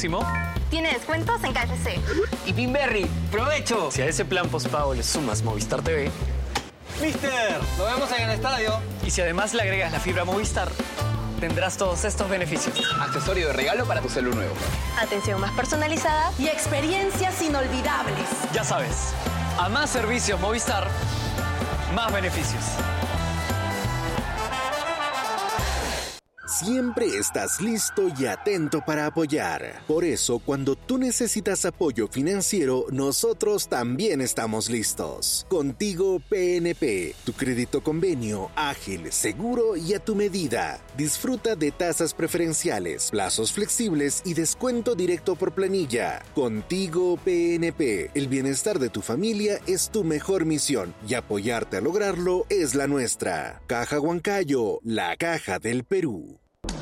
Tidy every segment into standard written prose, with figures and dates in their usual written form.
próximo tiene descuentos en KFC. Y Pinberry, ¡provecho! Si a ese plan postpago le sumas Movistar TV... ¡Mister! Nos vemos en el estadio. Y si además le agregas la fibra Movistar, tendrás todos estos beneficios. Accesorio de regalo para tu celu nuevo. Atención más personalizada y experiencias inolvidables. Ya sabes, a más servicios Movistar, más beneficios. Siempre estás listo y atento para apoyar. Por eso, cuando tú necesitas apoyo financiero, nosotros también estamos listos. Contigo PNP, tu crédito convenio, ágil, seguro y a tu medida. Disfruta de tasas preferenciales, plazos flexibles y descuento directo por planilla. Contigo PNP, el bienestar de tu familia es tu mejor misión y apoyarte a lograrlo es la nuestra. Caja Huancayo, la caja del Perú.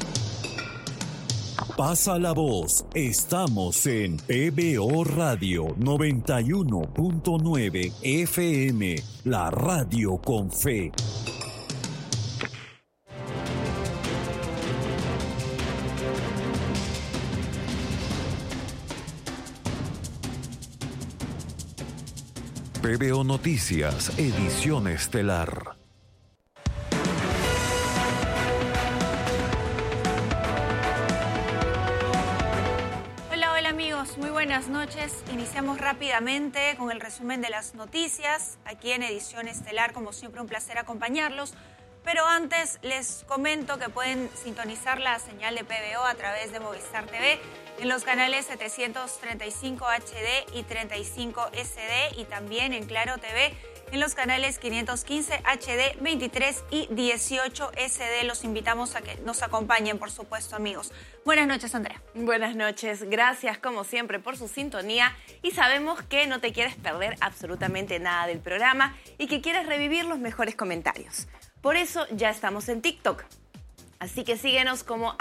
Pasa la voz, estamos en PBO Radio 91.9 FM, la radio con fe. PBO Noticias, edición estelar. Muy buenas noches. Iniciamos rápidamente con el resumen de las noticias. Aquí en Edición Estelar, como siempre, un placer acompañarlos. Pero antes les comento que pueden sintonizar la señal de PBO a través de Movistar TV en los canales 735 HD y 35 SD y también en Claro TV en los canales 515 HD, 23 y 18 SD. Los invitamos a que nos acompañen, por supuesto, amigos. Buenas noches, Andrea. Buenas noches. Gracias, como siempre, por su sintonía. Y sabemos que no te quieres perder absolutamente nada del programa y que quieres revivir los mejores comentarios. Por eso ya estamos en TikTok. Así que síguenos como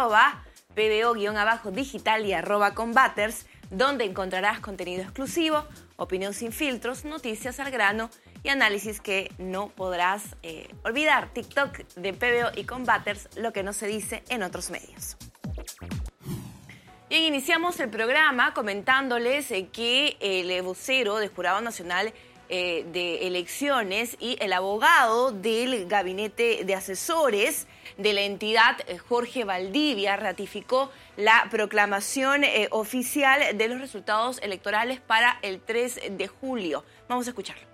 @PBO_digital y @combaters, donde encontrarás contenido exclusivo, opinión sin filtros, noticias al grano y análisis que no podrás olvidar. TikTok de PBO y Combaters, lo que no se dice en otros medios. Bien, iniciamos el programa comentándoles que el vocero del Jurado Nacional de Elecciones y el abogado del Gabinete de Asesores de la entidad, Jorge Valdivia, ratificó la proclamación oficial de los resultados electorales para el 3 de julio. Vamos a escucharlo.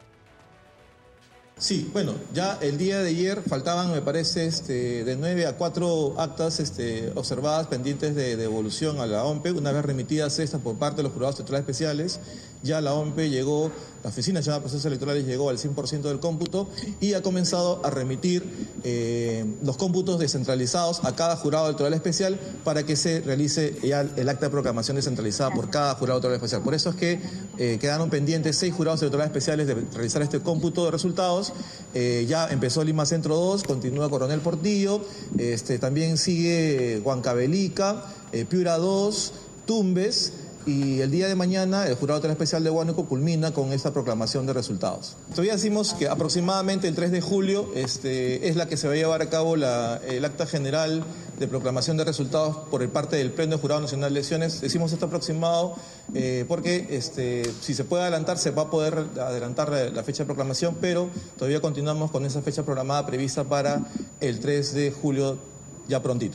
Sí, bueno, ya el día de ayer faltaban, me parece, de 9 a 4 actas observadas pendientes de devolución a la OMPE. Una vez remitidas estas por parte de los jurados electorales especiales, ya la OMPE llegó, la Oficina Nacional de Procesos Electorales llegó al 100% del cómputo y ha comenzado a remitir los cómputos descentralizados a cada jurado electoral especial para que se realice ya el acta de proclamación descentralizada por cada jurado electoral especial. Por eso es que quedaron pendientes 6 jurados electorales especiales de realizar este cómputo de resultados. Ya empezó Lima Centro 2, continúa Coronel Portillo, también sigue Huancavelica, Piura 2, Tumbes, y el día de mañana el Jurado Electoral Especial de Huánuco culmina con esta proclamación de resultados. Todavía decimos que aproximadamente el 3 de julio es la que se va a llevar a cabo el acta general de proclamación de resultados por parte del Pleno del Jurado Nacional de Elecciones. Decimos esto aproximado porque si se puede adelantar, se va a poder adelantar la fecha de proclamación, pero todavía continuamos con esa fecha programada prevista para el 3 de julio, ya prontito.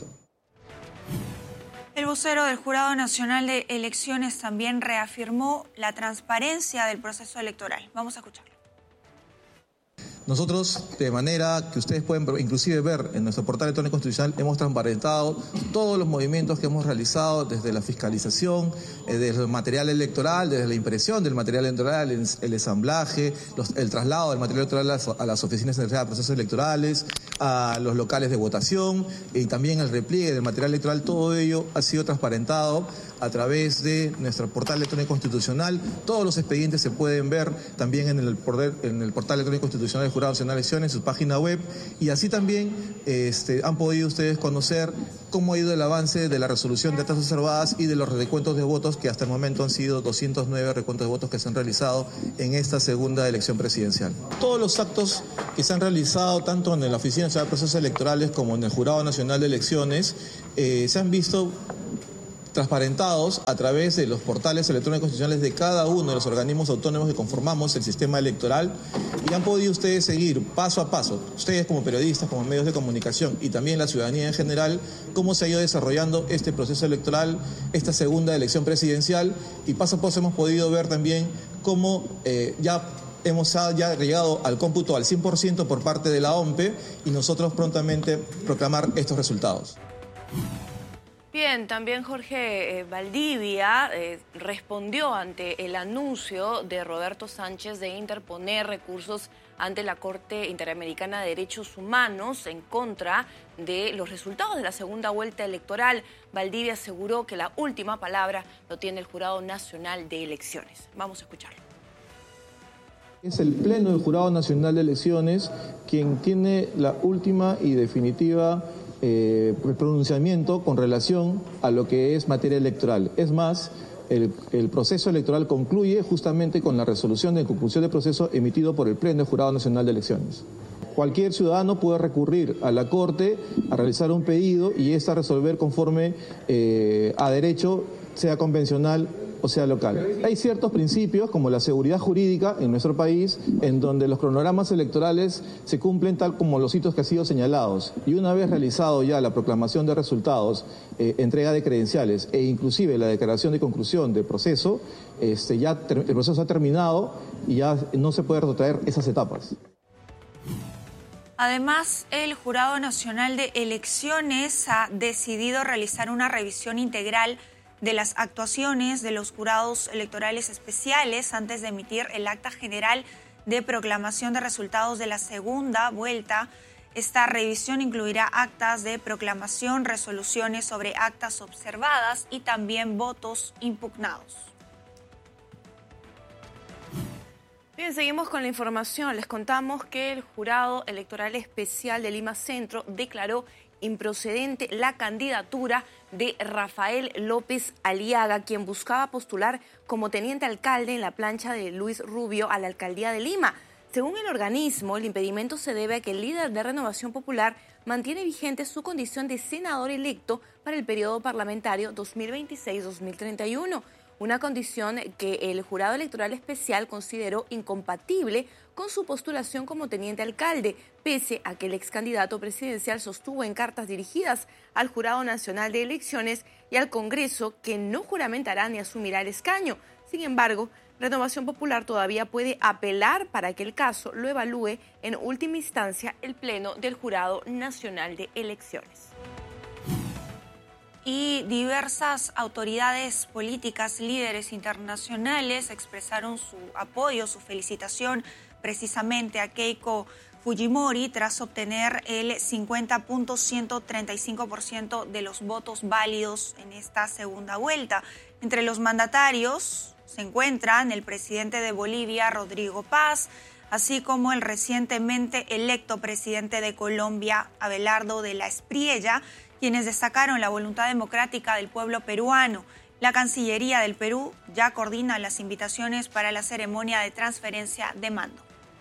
El vocero del Jurado Nacional de Elecciones también reafirmó la transparencia del proceso electoral. Vamos a escucharlo. Nosotros, de manera que ustedes pueden inclusive ver en nuestro portal electrónico constitucional, hemos transparentado todos los movimientos que hemos realizado desde la fiscalización, desde el material electoral, desde la impresión del material electoral, el ensamblaje, el traslado del material electoral a las oficinas de procesos electorales, a los locales de votación y también el repliegue del material electoral. Todo ello ha sido transparentado a través de nuestro portal electrónico constitucional. Todos los expedientes se pueden ver también en el portal electrónico constitucional del Jurado Nacional de Elecciones, en su página web, y así también han podido ustedes conocer cómo ha ido el avance de la resolución de actas observadas y de los recuentos de votos, que hasta el momento han sido 209 recuentos de votos que se han realizado en esta segunda elección presidencial. Todos los actos que se han realizado tanto en la Oficina Nacional de Procesos Electorales como en el Jurado Nacional de Elecciones se han visto transparentados a través de los portales electrónicos constitucionales de cada uno de los organismos autónomos que conformamos el sistema electoral, y han podido ustedes seguir paso a paso, ustedes como periodistas, como medios de comunicación y también la ciudadanía en general, cómo se ha ido desarrollando este proceso electoral, esta segunda elección presidencial, y paso a paso hemos podido ver también cómo hemos llegado al cómputo al 100% por parte de la OMPE, y nosotros prontamente proclamar estos resultados. Bien, también Jorge Valdivia respondió ante el anuncio de Roberto Sánchez de interponer recursos ante la Corte Interamericana de Derechos Humanos en contra de los resultados de la segunda vuelta electoral. Valdivia aseguró que la última palabra lo tiene el Jurado Nacional de Elecciones. Vamos a escucharlo. Es el Pleno del Jurado Nacional de Elecciones quien tiene la última y definitiva pronunciamiento con relación a lo que es materia electoral. Es más, el proceso electoral concluye justamente con la resolución de conclusión del proceso emitido por el Pleno del Jurado Nacional de Elecciones. Cualquier ciudadano puede recurrir a la Corte a realizar un pedido y esta resolver conforme a derecho, sea convencional o sea local. Hay ciertos principios, como la seguridad jurídica en nuestro país, en donde los cronogramas electorales se cumplen tal como los hitos que han sido señalados. Y una vez realizado ya la proclamación de resultados, entrega de credenciales e inclusive la declaración de conclusión del proceso, el proceso ha terminado y ya no se puede retrotraer esas etapas. Además, el Jurado Nacional de Elecciones ha decidido realizar una revisión integral de las actuaciones de los jurados electorales especiales antes de emitir el acta general de proclamación de resultados de la segunda vuelta. Esta revisión incluirá actas de proclamación, resoluciones sobre actas observadas y también votos impugnados. Bien, seguimos con la información. Les contamos que el Jurado Electoral Especial de Lima Centro declaró improcedente la candidatura de Rafael López Aliaga, quien buscaba postular como teniente alcalde en la plancha de Luis Rubio a la alcaldía de Lima. Según el organismo, el impedimento se debe a que el líder de Renovación Popular mantiene vigente su condición de senador electo para el periodo parlamentario 2026-2031. Una condición que el Jurado Electoral Especial consideró incompatible con su postulación como teniente alcalde, pese a que el ex candidato presidencial sostuvo en cartas dirigidas al Jurado Nacional de Elecciones y al Congreso que no juramentará ni asumirá el escaño. Sin embargo, Renovación Popular todavía puede apelar para que el caso lo evalúe en última instancia el Pleno del Jurado Nacional de Elecciones. Y diversas autoridades políticas, líderes internacionales expresaron su apoyo, su felicitación precisamente a Keiko Fujimori tras obtener el 50.135% de los votos válidos en esta segunda vuelta. Entre los mandatarios se encuentran el presidente de Bolivia, Rodrigo Paz, así como el recientemente electo presidente de Colombia, Abelardo de la Espriella, quienes destacaron la voluntad democrática del pueblo peruano. La Cancillería del Perú ya coordina las invitaciones para la ceremonia de transferencia de mando.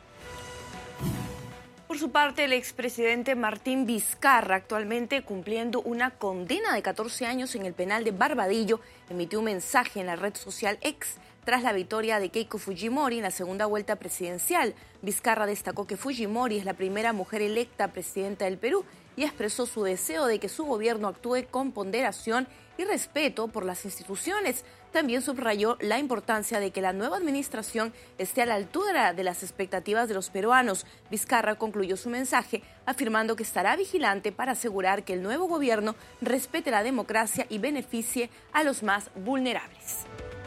Por su parte, el expresidente Martín Vizcarra, actualmente cumpliendo una condena de 14 años en el penal de Barbadillo, emitió un mensaje en la red social X tras la victoria de Keiko Fujimori en la segunda vuelta presidencial. Vizcarra destacó que Fujimori es la primera mujer electa presidenta del Perú y expresó su deseo de que su gobierno actúe con ponderación y respeto por las instituciones. También subrayó la importancia de que la nueva administración esté a la altura de las expectativas de los peruanos. Vizcarra concluyó su mensaje afirmando que estará vigilante para asegurar que el nuevo gobierno respete la democracia y beneficie a los más vulnerables.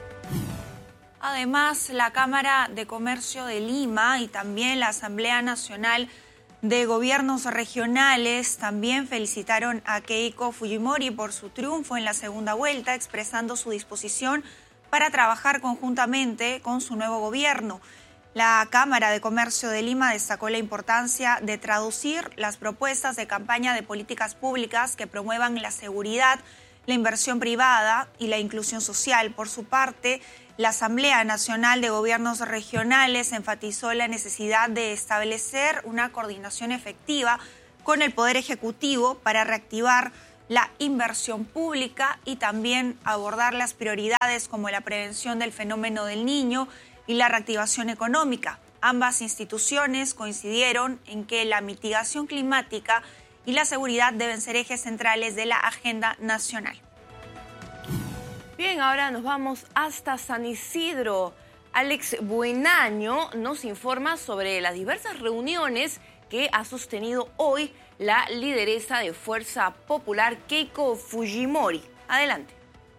Además, la Cámara de Comercio de Lima y también la Asamblea Nacional de Gobiernos Regionales también felicitaron a Keiko Fujimori por su triunfo en la segunda vuelta, expresando su disposición para trabajar conjuntamente con su nuevo gobierno. La Cámara de Comercio de Lima destacó la importancia de traducir las propuestas de campaña de políticas públicas que promuevan la seguridad, la inversión privada y la inclusión social. Por su parte, la Asamblea Nacional de Gobiernos Regionales enfatizó la necesidad de establecer una coordinación efectiva con el Poder Ejecutivo para reactivar la inversión pública y también abordar las prioridades como la prevención del fenómeno del Niño y la reactivación económica. Ambas instituciones coincidieron en que la mitigación climática y la seguridad deben ser ejes centrales de la agenda nacional. Bien, ahora nos vamos hasta San Isidro. Alex Buenaño nos informa sobre las diversas reuniones que ha sostenido hoy la lideresa de Fuerza Popular, Keiko Fujimori. Adelante.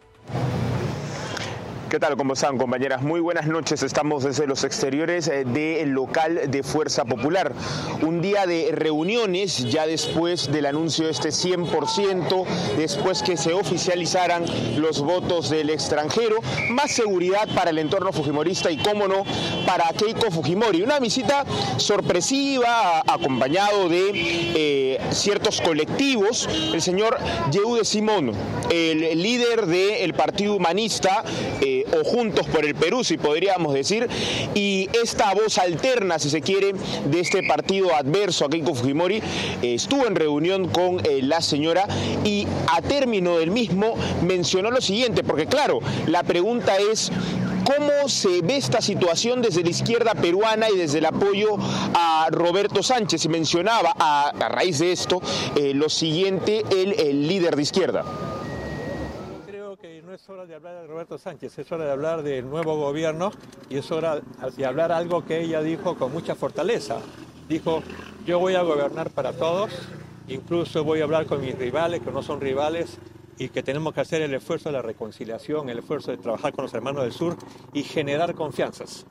¿Qué tal? ¿Cómo están, compañeras? Muy buenas noches. Estamos desde los exteriores del local de Fuerza Popular. Un día de reuniones ya después del anuncio de este 100%, después que se oficializaran los votos del extranjero, más seguridad para el entorno fujimorista y, cómo no, para Keiko Fujimori. Una visita sorpresiva, acompañado de ciertos colectivos. El señor Yehude Simón, el líder del Partido Humanista, o Juntos por el Perú, si podríamos decir, y esta voz alterna, si se quiere, de este partido adverso a Keiko Fujimori, estuvo en reunión con la señora y a término del mismo mencionó lo siguiente, porque claro, la pregunta es: ¿cómo se ve esta situación desde la izquierda peruana y desde el apoyo a Roberto Sánchez? Y mencionaba a raíz de esto lo siguiente el líder de izquierda. Que no es hora de hablar de Roberto Sánchez, es hora de hablar del nuevo gobierno y es hora de hablar algo que ella dijo con mucha fortaleza. Dijo: yo voy a gobernar para todos, incluso voy a hablar con mis rivales, que no son rivales, y que tenemos que hacer el esfuerzo de la reconciliación, el esfuerzo de trabajar con los hermanos del sur y generar confianzas.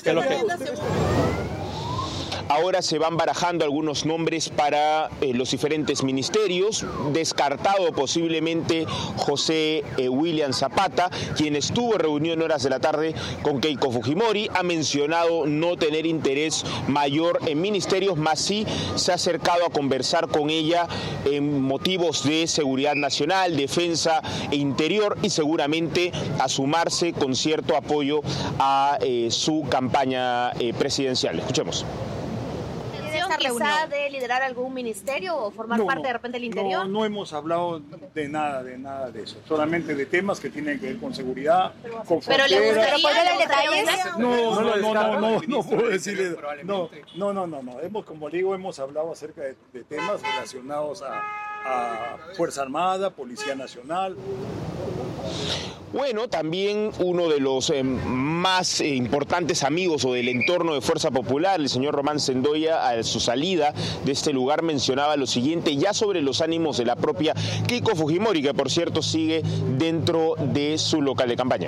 Ahora se van barajando algunos nombres para los diferentes ministerios, descartado posiblemente José William Zapata, quien estuvo en reunión horas de la tarde con Keiko Fujimori. Ha mencionado no tener interés mayor en ministerios, más sí se ha acercado a conversar con ella en motivos de seguridad nacional, defensa e interior, y seguramente a sumarse con cierto apoyo a su campaña presidencial. Escuchemos. Quizá de liderar algún ministerio o formar parte de repente del interior. No hemos hablado de nada de eso, solamente de temas que tienen que ver con seguridad, con fronteras. ¿Pero le gustaría detalles? No puedo decirle. No. Como digo, hemos hablado acerca de temas relacionados a Fuerza Armada, Policía Nacional. Bueno, también uno de los más importantes amigos o del entorno de Fuerza Popular, el señor Román Sendoya, a su salida de este lugar mencionaba lo siguiente, ya sobre los ánimos de la propia Keiko Fujimori, que por cierto sigue dentro de su local de campaña.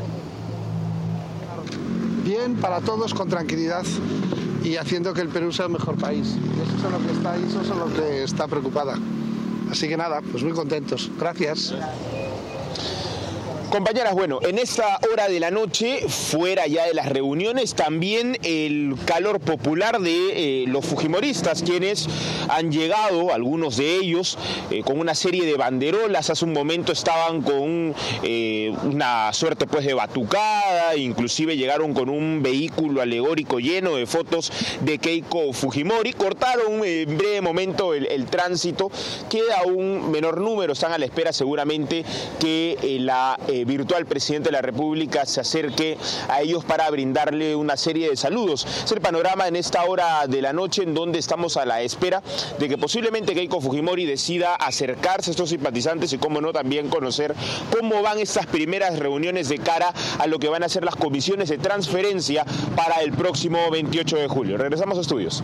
Bien, para todos, con tranquilidad y haciendo que el Perú sea el mejor país. Eso es lo que está ahí, eso es lo que está preocupada. Así que nada, pues muy contentos. Gracias. Compañeras, bueno, en esta hora de la noche, fuera ya de las reuniones, también el calor popular de los fujimoristas, quienes han llegado, algunos de ellos, con una serie de banderolas. Hace un momento estaban con una suerte pues de batucada, inclusive llegaron con un vehículo alegórico lleno de fotos de Keiko Fujimori. Cortaron en breve momento el tránsito, queda un menor número, están a la espera seguramente que la virtual presidente de la República se acerque a ellos para brindarle una serie de saludos. Es el panorama en esta hora de la noche, en donde estamos a la espera de que posiblemente Keiko Fujimori decida acercarse a estos simpatizantes y, cómo no, también conocer cómo van estas primeras reuniones de cara a lo que van a ser las comisiones de transferencia para el próximo 28 de julio. Regresamos a estudios.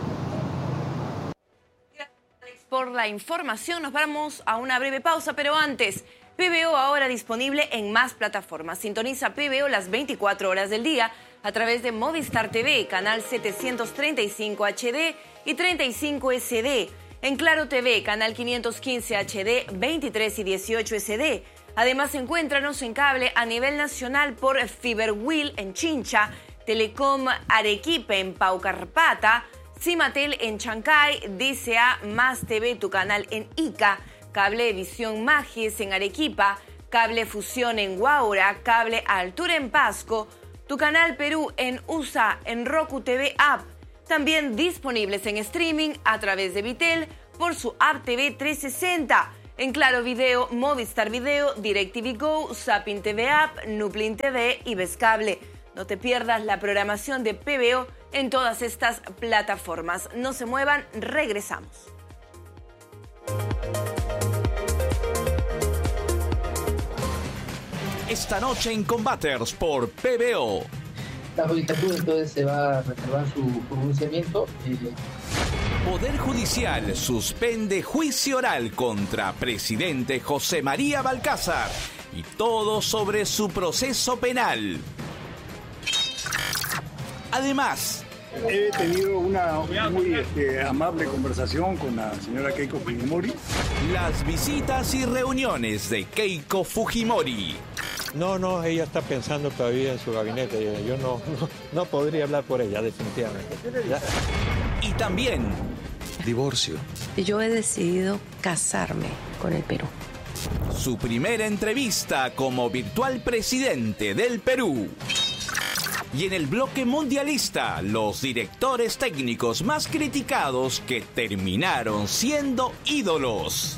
Por la información, nos vamos a una breve pausa, pero antes, PBO ahora disponible en más plataformas. Sintoniza PBO las 24 horas del día a través de Movistar TV, canal 735 HD y 35 SD. En Claro TV, canal 515 HD, 23 y 18 SD. Además, encuéntranos en cable a nivel nacional por Fiberwheel en Chincha, Telecom Arequipa en Paucarpata, Cimatel en Chancay, DCA Más TV, tu canal en Ica, Cablevisión Magis en Arequipa, Cable Fusión en Huaura, Cable Altura en Pasco, tu canal Perú en USA, en Roku TV App. También disponibles en streaming a través de Vitel por su App TV 360. en Claro Video, Movistar Video, DirecTV Go, Zapping TV App, Nuplin TV y Vescable. No te pierdas la programación de PBO en todas estas plataformas. No se muevan, regresamos. Esta noche en Combaters por PBO. La judicatura entonces se va a reservar su pronunciamiento. Poder Judicial suspende juicio oral contra presidente José María Balcázar y todo sobre su proceso penal. Además, he tenido una muy amable conversación con la señora Keiko Fujimori. Las visitas y reuniones de Keiko Fujimori. No, ella está pensando todavía en su gabinete. Yo no podría hablar por ella, definitivamente. ¿Ya? Y también divorcio. Yo he decidido casarme con el Perú. Su primera entrevista como virtual presidente del Perú. Y en el bloque mundialista, los directores técnicos más criticados que terminaron siendo ídolos.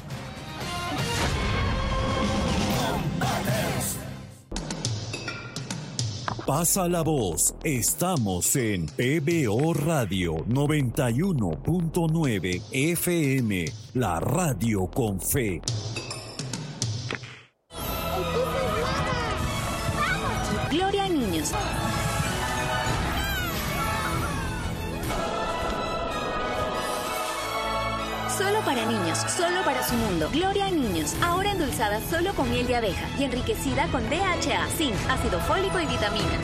Pasa la voz. Estamos en PBO Radio 91.9 FM, la radio con fe. Gloria a niños. Solo para niños, solo para su mundo. Gloria a niños, ahora endulzada solo con miel de abeja y enriquecida con DHA, zinc, ácido fólico y vitaminas.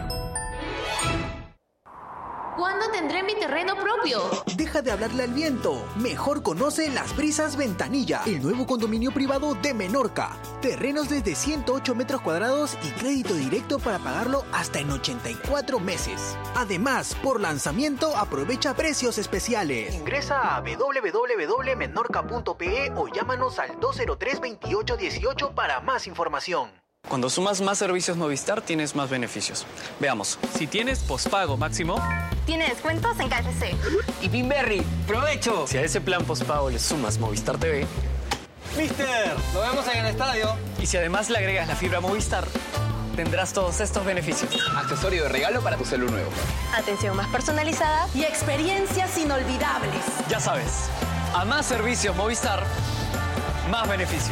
¿Cuándo tendré mi terreno propio? Deja de hablarle al viento. Mejor conoce Las Brisas Ventanilla, el nuevo condominio privado de Menorca. Terrenos desde 108 metros cuadrados y crédito directo para pagarlo hasta en 84 meses. Además, por lanzamiento aprovecha precios especiales. Ingresa a www.menorca.pe o llámanos al 203-2818 para más información. Cuando sumas más servicios Movistar, tienes más beneficios. Veamos, si tienes pospago máximo... Tiene descuentos en KFC. Y Pinberry, ¡provecho! Si a ese plan pospago le sumas Movistar TV... ¡Mister! ¡Nos vemos en el estadio! Y si además le agregas la fibra Movistar, tendrás todos estos beneficios. Accesorio de regalo para tu celu nuevo. Atención más personalizada y experiencias inolvidables. Ya sabes, a más servicios Movistar, más beneficios.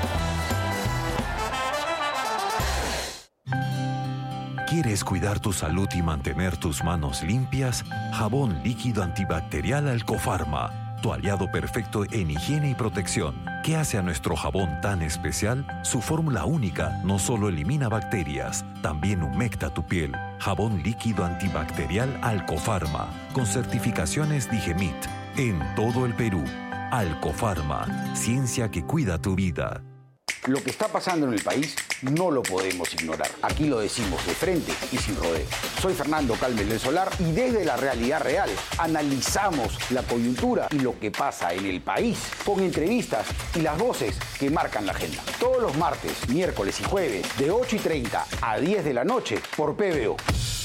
¿Quieres cuidar tu salud y mantener tus manos limpias? Jabón líquido antibacterial Alcofarma, tu aliado perfecto en higiene y protección. ¿Qué hace a nuestro jabón tan especial? Su fórmula única no solo elimina bacterias, también humecta tu piel. Jabón líquido antibacterial Alcofarma, con certificaciones Digemit, en todo el Perú. Alcofarma, ciencia que cuida tu vida. Lo que está pasando en el país no lo podemos ignorar. Aquí lo decimos de frente y sin rodeo. Soy Fernando Calmes del Solar y desde la realidad real analizamos la coyuntura y lo que pasa en el país con entrevistas y las voces que marcan la agenda. Todos los martes, miércoles y jueves de 8:30 a 10 de la noche por PBO.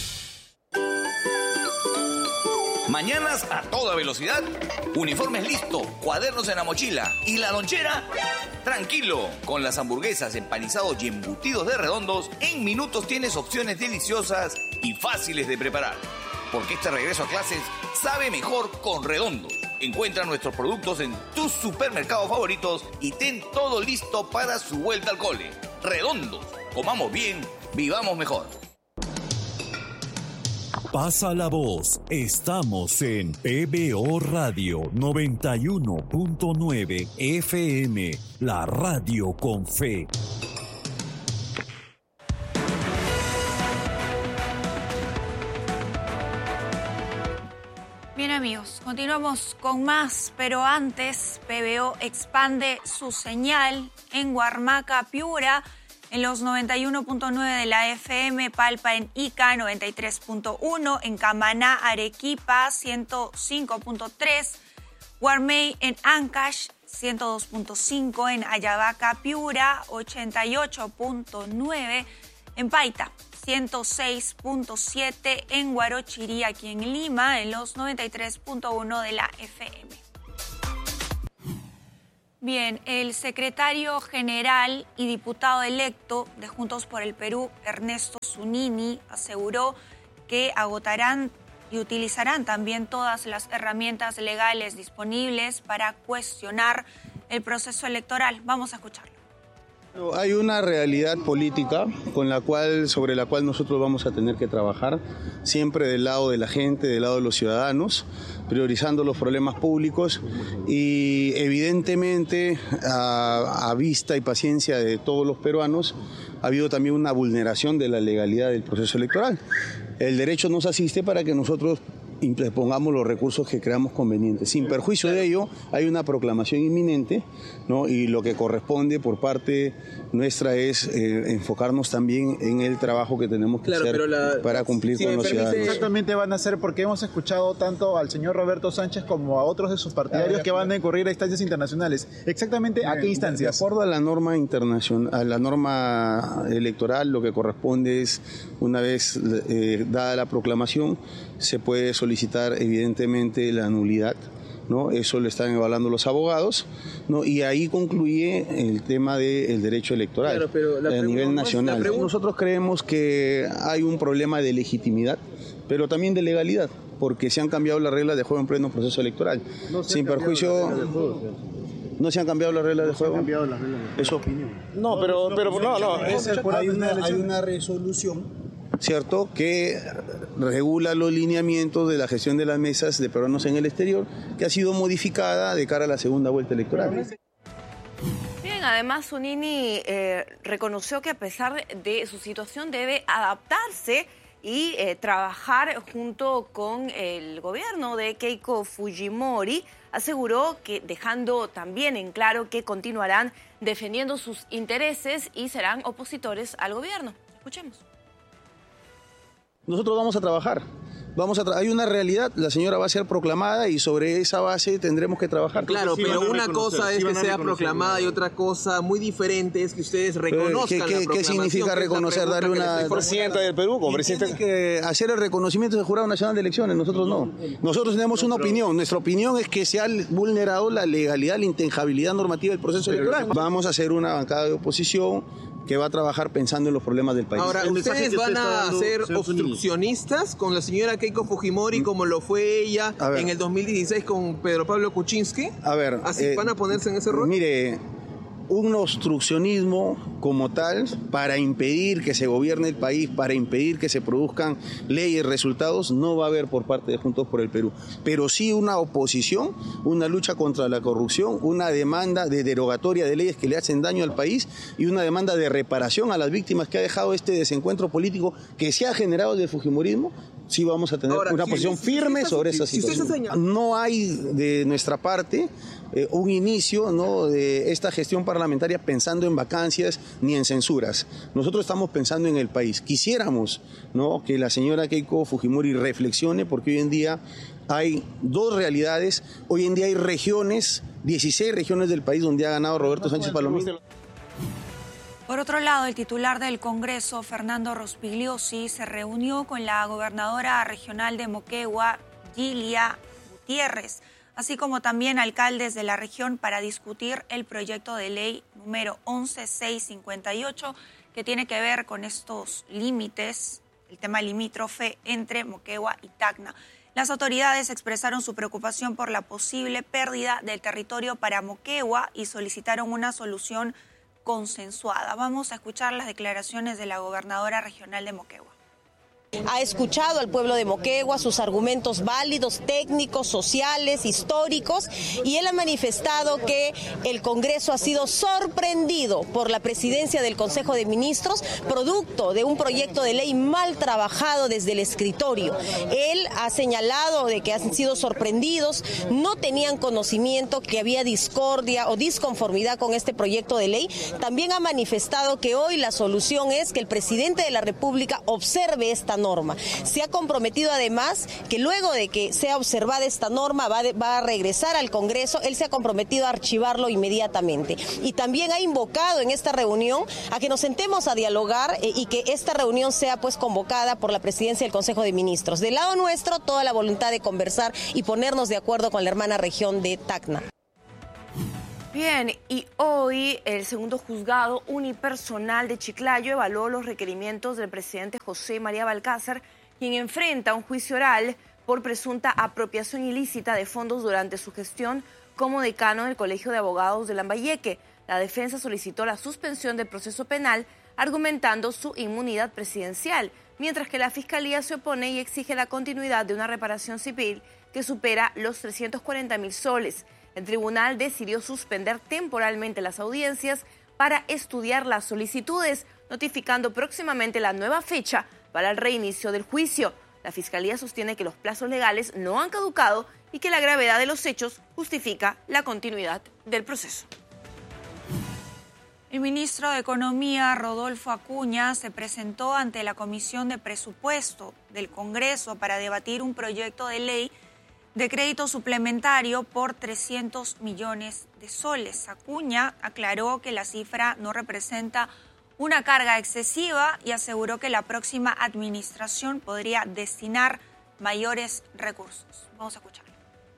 Mañanas a toda velocidad, uniformes listos, cuadernos en la mochila y la lonchera. Tranquilo, con las hamburguesas, empanizados y embutidos de Redondos, en minutos tienes opciones deliciosas y fáciles de preparar. Porque este regreso a clases sabe mejor con Redondos. Encuentra nuestros productos en tus supermercados favoritos y ten todo listo para su vuelta al cole. Redondos, comamos bien, vivamos mejor. Pasa la voz. Estamos en PBO Radio 91.9 FM, la radio con fe. Bien amigos, continuamos con más, pero antes PBO expande su señal en Huarmaca, Piura, en los 91.9 de la FM, Palpa en Ica 93.1, en Camaná, Arequipa 105.3, Guarmey en Ancash 102.5, en Ayabaca, Piura 88.9, en Paita 106.7, en Huarochirí, aquí en Lima, en los 93.1 de la FM. Bien, el secretario general y diputado electo de Juntos por el Perú, Ernesto Zunini, aseguró que agotarán y utilizarán también todas las herramientas legales disponibles para cuestionar el proceso electoral. Vamos a escucharlo. Hay una realidad política sobre la cual nosotros vamos a tener que trabajar, siempre del lado de la gente, del lado de los ciudadanos, priorizando los problemas públicos y evidentemente a vista y paciencia de todos los peruanos ha habido también una vulneración de la legalidad del proceso electoral. El derecho nos asiste para que nosotros pongamos los recursos que creamos convenientes. Sin perjuicio de ello, hay una proclamación inminente, ¿no? Y lo que corresponde por parte nuestra es enfocarnos también en el trabajo que tenemos que hacer para cumplir con los ciudadanos. Exactamente van a hacer, porque hemos escuchado tanto al señor Roberto Sánchez como a otros de sus partidarios que van a incurrir a instancias internacionales. ¿Exactamente a qué instancias? De acuerdo a la norma internacional, a la norma electoral, lo que corresponde es, una vez dada la proclamación, se puede solicitar evidentemente la nulidad, ¿no? Eso lo están evaluando los abogados, ¿no? Y ahí concluye el tema del derecho electoral a nivel nacional. Nosotros creemos que hay un problema de legitimidad, pero también de legalidad, porque se han cambiado las reglas de juego en pleno proceso electoral. Sin perjuicio... ¿No se han cambiado las reglas de juego? No se han cambiado las reglas de juego. ¿Es su opinión? No, pero no. Hay una resolución, ¿cierto?, que regula los lineamientos de la gestión de las mesas de peruanos en el exterior, que ha sido modificada de cara a la segunda vuelta electoral. Bien, además Zunini reconoció que a pesar de su situación debe adaptarse y trabajar junto con el gobierno de Keiko Fujimori. Aseguró que, dejando también en claro que continuarán defendiendo sus intereses y serán opositores al gobierno. Escuchemos. Nosotros vamos a trabajar. Hay una realidad, la señora va a ser proclamada y sobre esa base tendremos que trabajar. Claro, pero una cosa es que sea proclamada y otra cosa muy diferente es que ustedes reconozcan la proclamación. ¿Qué significa reconocer? Darle una presidenta del Perú como presidente. Tiene que hacer el reconocimiento del Jurado Nacional de Elecciones, nosotros no. Nosotros tenemos una opinión. Nuestra opinión es que se ha vulnerado la legalidad, la intangibilidad normativa del proceso electoral. Vamos a hacer una bancada de oposición que va a trabajar pensando en los problemas del país. Ahora, ¿ustedes van a ser obstruccionistas con la señora Keiko Fujimori como lo fue ella en el 2016 con Pedro Pablo Kuczynski? ¿Así van a ponerse en ese rol? Mire, un obstruccionismo como tal para impedir que se gobierne el país, para impedir que se produzcan leyes, resultados, no va a haber por parte de Juntos por el Perú. Pero sí una oposición, una lucha contra la corrupción, una demanda de derogatoria de leyes que le hacen daño al país y una demanda de reparación a las víctimas que ha dejado este desencuentro político que se ha generado del fujimorismo. Sí vamos a tener una posición firme sobre esa situación. No hay de nuestra parte un inicio, ¿no?, de esta gestión parlamentaria pensando en vacancias ni en censuras. Nosotros estamos pensando en el país. Quisiéramos, ¿no?, que la señora Keiko Fujimori reflexione, porque hoy en día hay dos realidades. Hoy en día hay regiones, 16 regiones del país donde ha ganado Roberto Sánchez Palomino. Por otro lado, el titular del Congreso, Fernando Rospigliosi, se reunió con la gobernadora regional de Moquegua, Gilia Gutiérrez, así como también alcaldes de la región para discutir el proyecto de ley número 11658 que tiene que ver con estos límites, el tema limítrofe entre Moquegua y Tacna. Las autoridades expresaron su preocupación por la posible pérdida del territorio para Moquegua y solicitaron una solución consensuada. Vamos a escuchar las declaraciones de la gobernadora regional de Moquegua. Ha escuchado al pueblo de Moquegua, sus argumentos válidos, técnicos, sociales, históricos, y él ha manifestado que el Congreso ha sido sorprendido por la presidencia del Consejo de Ministros, producto de un proyecto de ley mal trabajado desde el escritorio. Él ha señalado de que han sido sorprendidos, no tenían conocimiento que había discordia o disconformidad con este proyecto de ley. También ha manifestado que hoy la solución es que el presidente de la República observe esta norma. Se ha comprometido además que luego de que sea observada esta norma va a regresar al Congreso. Él se ha comprometido a archivarlo inmediatamente. Y también ha invocado en esta reunión a que nos sentemos a dialogar y que esta reunión sea pues convocada por la presidencia del Consejo de Ministros. Del lado nuestro, toda la voluntad de conversar y ponernos de acuerdo con la hermana región de Tacna. Bien, y hoy el segundo juzgado unipersonal de Chiclayo evaluó los requerimientos del presidente José María Balcázar, quien enfrenta un juicio oral por presunta apropiación ilícita de fondos durante su gestión como decano del Colegio de Abogados de Lambayeque. La defensa solicitó la suspensión del proceso penal, argumentando su inmunidad presidencial, mientras que la Fiscalía se opone y exige la continuidad de una reparación civil que supera los 340.000 soles. El tribunal decidió suspender temporalmente las audiencias para estudiar las solicitudes, notificando próximamente la nueva fecha para el reinicio del juicio. La Fiscalía sostiene que los plazos legales no han caducado y que la gravedad de los hechos justifica la continuidad del proceso. El ministro de Economía, Rodolfo Acuña, se presentó ante la Comisión de Presupuesto del Congreso para debatir un proyecto de ley de crédito suplementario por 300 millones de soles. Acuña aclaró que la cifra no representa una carga excesiva y aseguró que la próxima administración podría destinar mayores recursos. Vamos a escuchar.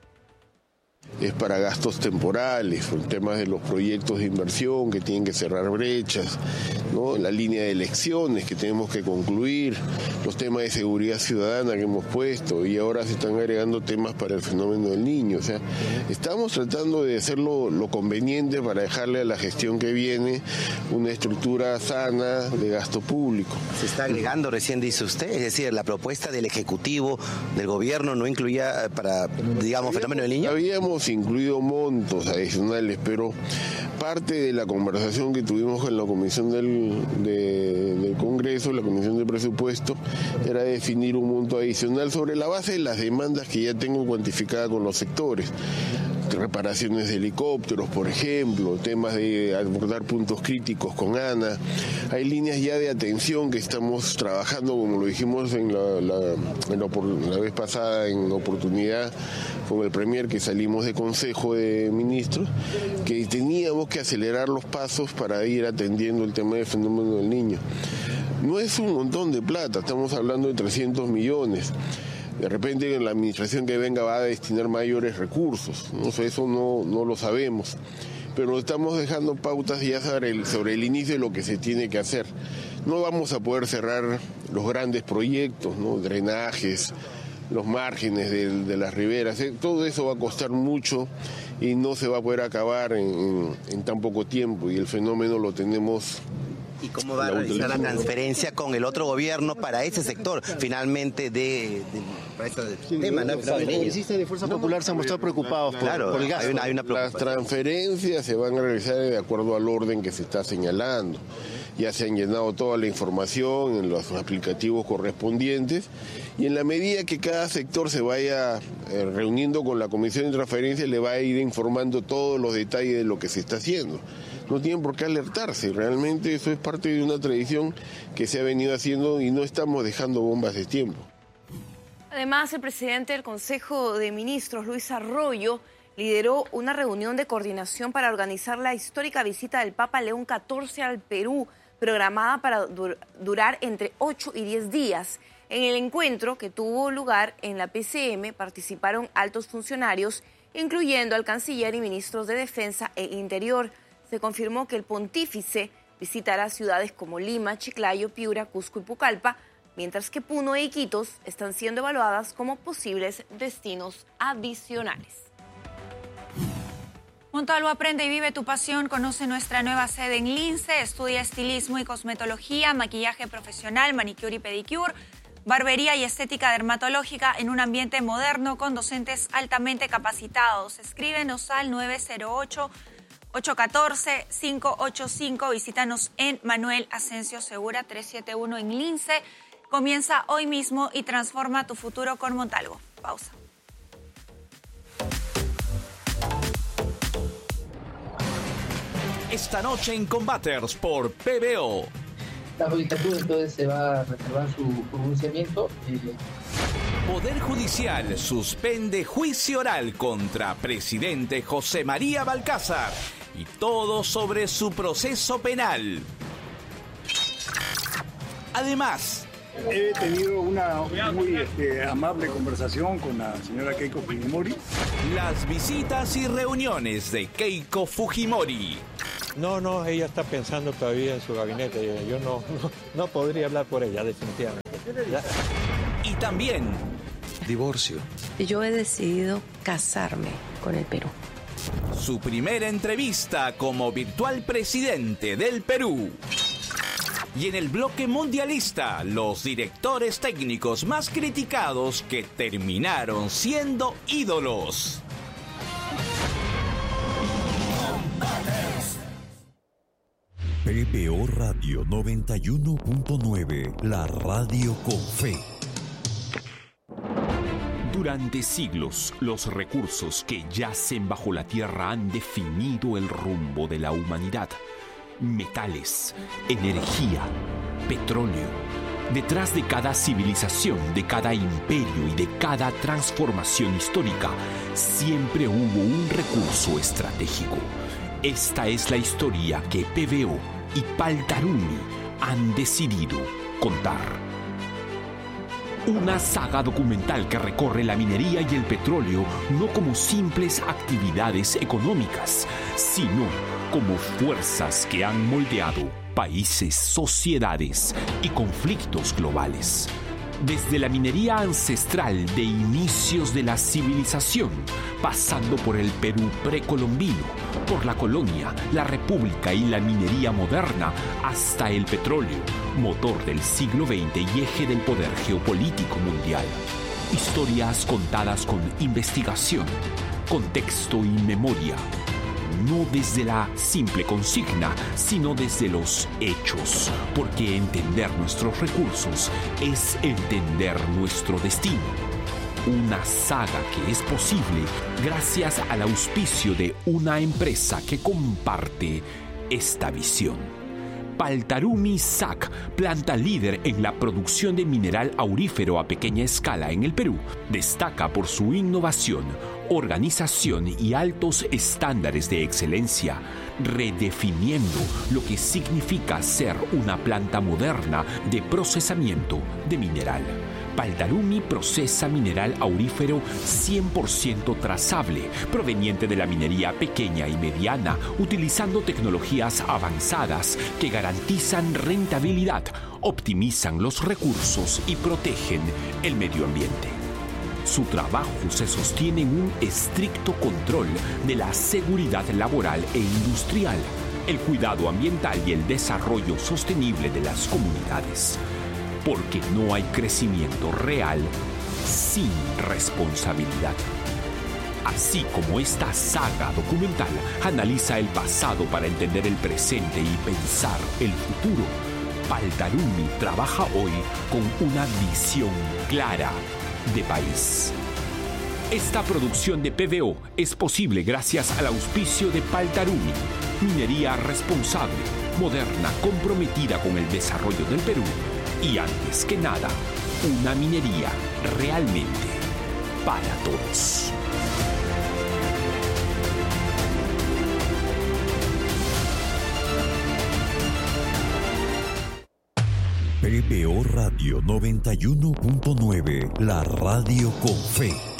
Es para gastos temporales, el tema de los proyectos de inversión que tienen que cerrar brechas, ¿no? La línea de elecciones que tenemos que concluir, los temas de seguridad ciudadana que hemos puesto y ahora se están agregando temas para el fenómeno del niño. O sea, estamos tratando de hacerlo lo conveniente para dejarle a la gestión que viene una estructura sana de gasto público. Se está agregando, recién dice usted, es decir, la propuesta del Ejecutivo, del Gobierno, no incluía para, digamos, fenómeno del niño. Habíamos incluido montos adicionales, pero parte de la conversación que tuvimos en la Comisión del Congreso, la Comisión de Presupuesto, era definir un monto adicional sobre la base de las demandas que ya tengo cuantificadas con los sectores. Reparaciones de helicópteros, por ejemplo, temas de abordar puntos críticos con ANA. Hay líneas ya de atención que estamos trabajando, como lo dijimos la vez pasada en oportunidad con el Premier, que salimos de Consejo de Ministros, que teníamos que acelerar los pasos para ir atendiendo el tema del fenómeno del niño. No es un montón de plata, estamos hablando de 300 millones. De repente la administración que venga va a destinar mayores recursos, ¿no? Eso no lo sabemos, pero estamos dejando pautas ya sobre el inicio de lo que se tiene que hacer. No vamos a poder cerrar los grandes proyectos, ¿no? Drenajes, los márgenes de las riberas, todo eso va a costar mucho y no se va a poder acabar en tan poco tiempo, y el fenómeno lo tenemos. ¿Y cómo va a realizar la transferencia con el otro gobierno para ese sector, finalmente, para este tema? Los congresistas de Fuerza Popular se han mostrado preocupados por el gasto. Hay una Las transferencias se van a realizar de acuerdo al orden que se está señalando. Ya se han llenado toda la información en los aplicativos correspondientes, y en la medida que cada sector se vaya reuniendo con la Comisión de Transferencias, le va a ir informando todos los detalles de lo que se está haciendo. No tienen por qué alertarse, realmente eso es parte de una tradición que se ha venido haciendo y no estamos dejando bombas de tiempo. Además, el presidente del Consejo de Ministros, Luis Arroyo, lideró una reunión de coordinación para organizar la histórica visita del Papa León XIV al Perú, programada para durar entre 8 y 10 días. En el encuentro que tuvo lugar en la PCM participaron altos funcionarios, incluyendo al canciller y ministros de Defensa e Interior. Se confirmó que el pontífice visitará ciudades como Lima, Chiclayo, Piura, Cusco y Pucallpa, mientras que Puno e Iquitos están siendo evaluadas como posibles destinos adicionales. Montalvo, aprende y vive tu pasión. Conoce nuestra nueva sede en Lince. Estudia estilismo y cosmetología, maquillaje profesional, manicure y pedicure, barbería y estética dermatológica en un ambiente moderno con docentes altamente capacitados. Escríbenos al 908-814-585. Visítanos en Manuel Asensio Segura 371 en Lince. Comienza hoy mismo y transforma tu futuro con Montalvo. Pausa. Esta noche en Combaters por PBO. La judicatura entonces se va a reservar su pronunciamiento. Poder Judicial suspende juicio oral contra presidente José María Balcázar y todo sobre su proceso penal. Además, He tenido una muy amable conversación con la señora Keiko Fujimori. Las visitas y reuniones de Keiko Fujimori. No, ella está pensando todavía en su gabinete. Yo no podría hablar por ella, definitivamente. ¿Ya? Y también... divorcio. Yo he decidido casarme con el Perú. Su primera entrevista como virtual presidente del Perú. Y en el bloque mundialista, los directores técnicos más criticados que terminaron siendo ídolos. PBO Radio 91.9, la radio con fe. Durante siglos, los recursos que yacen bajo la tierra han definido el rumbo de la humanidad. Metales, energía, petróleo. Detrás de cada civilización, de cada imperio y de cada transformación histórica, siempre hubo un recurso estratégico. Esta es la historia que PBO y Paltarumi han decidido contar. Una saga documental que recorre la minería y el petróleo no como simples actividades económicas, sino como fuerzas que han moldeado países, sociedades y conflictos globales. Desde la minería ancestral de inicios de la civilización, pasando por el Perú precolombino, por la colonia, la república y la minería moderna, hasta el petróleo, motor del siglo XX y eje del poder geopolítico mundial. Historias contadas con investigación, contexto y memoria. No desde la simple consigna, sino desde los hechos, porque entender nuestros recursos es entender nuestro destino. Una saga que es posible gracias al auspicio de una empresa que comparte esta visión. Paltarumi SAC, planta líder en la producción de mineral aurífero a pequeña escala en el Perú, destaca por su innovación, organización y altos estándares de excelencia, redefiniendo lo que significa ser una planta moderna de procesamiento de mineral. Paltarumi procesa mineral aurífero 100% trazable, proveniente de la minería pequeña y mediana, utilizando tecnologías avanzadas que garantizan rentabilidad, optimizan los recursos y protegen el medio ambiente. Su trabajo se sostiene en un estricto control de la seguridad laboral e industrial, el cuidado ambiental y el desarrollo sostenible de las comunidades. Porque no hay crecimiento real sin responsabilidad. Así como esta saga documental analiza el pasado para entender el presente y pensar el futuro, Paltarumi trabaja hoy con una visión clara de país. Esta producción de PBO es posible gracias al auspicio de Paltarumi, minería responsable, moderna, comprometida con el desarrollo del Perú y, antes que nada, una minería realmente para todos. PBO Radio 91.9, la radio con fe.